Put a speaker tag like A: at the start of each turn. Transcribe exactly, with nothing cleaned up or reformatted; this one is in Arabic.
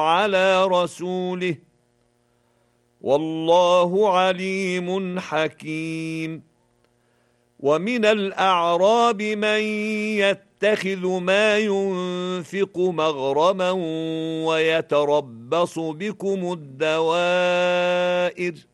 A: على رسوله والله عليم حكيم. ومن الأعراب من يتخذ ما ينفق مغرما ويتربص بكم الدوائر